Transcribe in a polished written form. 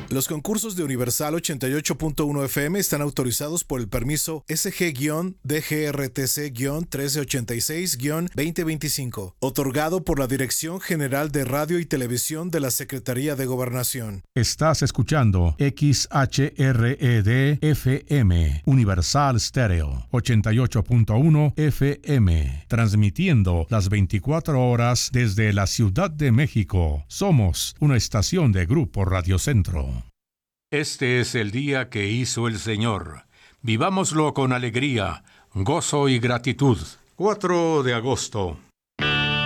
Los concursos de Universal 88.1 FM están autorizados por el permiso SG-DGRTC-1386-2025, otorgado por la Dirección General de Radio y Televisión de la Secretaría de Gobernación. Estás escuchando XHRED-FM, Universal Stereo, 88.1 FM, transmitiendo las 24 horas desde la Ciudad de México. Somos una estación de Grupo Radio Centro. Este es el día que hizo el Señor. Vivámoslo con alegría, gozo y gratitud. 4 de agosto.